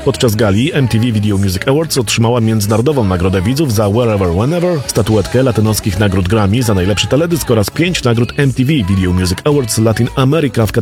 Podczas gali MTV Video Music Awards otrzymała międzynarodową nagrodę widzów za Wherever Whenever, statuetkę latynoskich nagród Grammy za najlepszy teledysk oraz 5 nagród MTV Video Music Awards Latin America w